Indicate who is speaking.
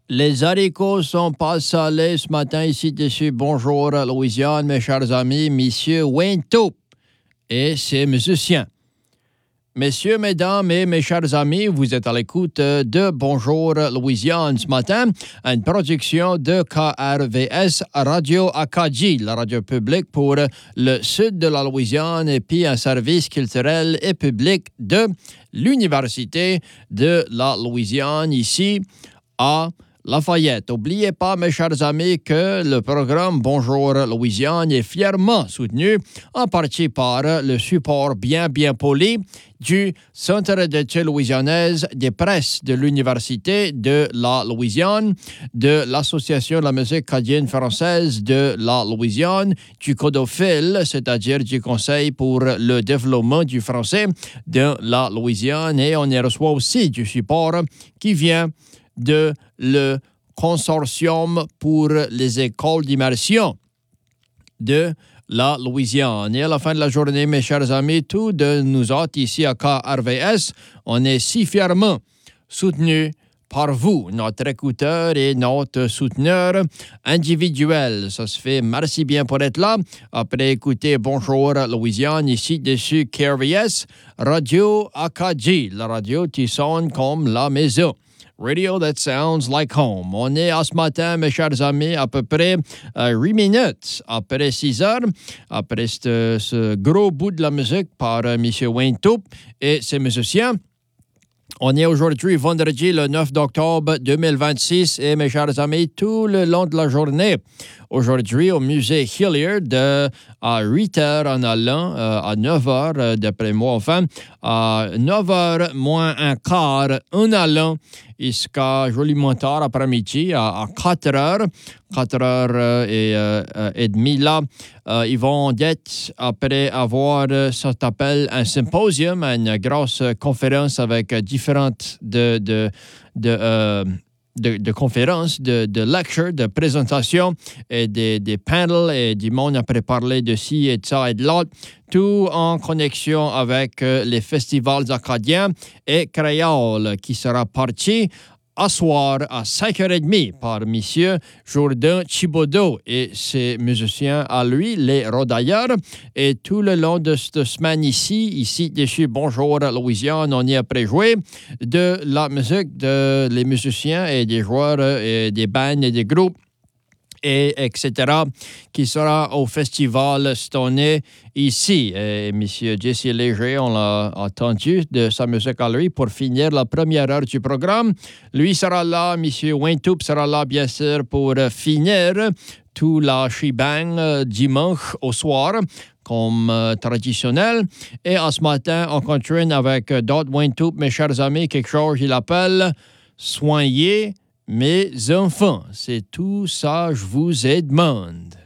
Speaker 1: Les haricots sont pas salés ce matin ici dessus. Bonjour Louisiane, mes chers amis, Monsieur Wayne Taupe et ses musiciens. Messieurs, mesdames et mes chers amis, vous êtes à l'écoute de Bonjour Louisiane ce matin, une production de KRVS Radio Acadie, la radio publique pour le sud de la Louisiane et puis un service culturel et public de l'Université de la Louisiane ici à Lafayette. N'oubliez pas, mes chers amis, que le programme Bonjour Louisiane est fièrement soutenu en partie par le support bien poli du Centre d'études louisianaises des presses de l'Université de la Louisiane, de l'Association de la musique acadienne française de la Louisiane, du CODOFIL, c'est-à-dire du Conseil pour le développement du français de la Louisiane, et on y reçoit aussi du support qui vient de le Consortium pour les écoles d'immersion de la Louisiane. Et à la fin de la journée, mes chers amis, tous de nous autres ici à KRVS, on est si fièrement soutenus par vous, notre écouteur et notre souteneur individuel. Ça se fait. Merci bien pour être là. Après écouter Bonjour Louisiane, ici dessus KRVS, Radio Acadie, la radio qui sonne comme la maison. Radio that sounds like home. On est à ce matin, mes chers amis, à peu près 8 minutes après 6 heures, après ce gros bout de la musique par M. Wayne Taupe et ses musiciens. On est aujourd'hui vendredi le 9 octobre 2026 et mes chers amis, tout le long de la journée, aujourd'hui au musée Hilliard à 8 heures en allant, à 9 heures d'après moi, enfin, à 9 heures moins un quart en allant jusqu'à joliment tard après-midi à 4 heures. 4 heures et demie là. Ils vont être, après avoir ce qu'on appelle un symposium, une grosse conférence avec différentes de conférences, de lectures, de présentations et des panels et du monde après parler de ci et de ça et de l'autre, tout en connexion avec les festivals acadiens et créoles qui sera parti à soir à 5h30 par M. Jourdain Thibodeau et ses musiciens à lui, les Rodailleurs. Et tout le long de cette semaine ici dessus Bonjour Louisiane, on y a préjoué de la musique des musiciens et des joueurs et des bands et des groupes et etc., qui sera au festival cette année ici. Et M. Jesse Léger, on l'a entendu de sa musique à lui pour finir la première heure du programme. Lui sera là, M. Wayne Taupe sera là, bien sûr, pour finir tout la shebang dimanche au soir, comme traditionnel. Et à ce matin, on continue avec d'autres Wayne Taupe, mes chers amis, quelque chose qu'il appelle « Soignez mes enfants ». C'est tout ça, je vous ai demandé.